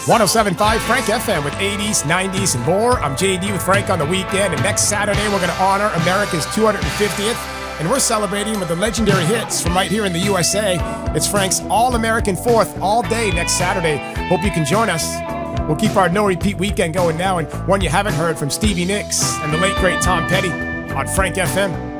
107.5 Frank FM with 80s, 90s, and more. I'm JD with Frank on the weekend, and next Saturday we're going to honor America's 250th, and we're celebrating with the legendary hits from right here in the USA. It's Frank's All-American 4th all day next Saturday. Hope you can join us. We'll keep our no-repeat weekend going now, and one you haven't heard from Stevie Nicks and the late, great Tom Petty on Frank FM.